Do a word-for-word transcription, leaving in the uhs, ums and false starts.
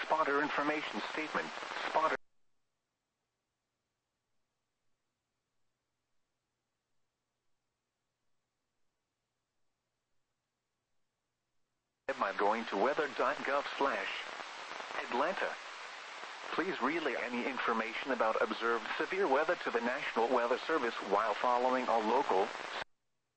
Spotter information statement. Spotter. Am I going to weather dot gov slash Atlanta? Please relay any information about observed severe weather to the National Weather Service while following all local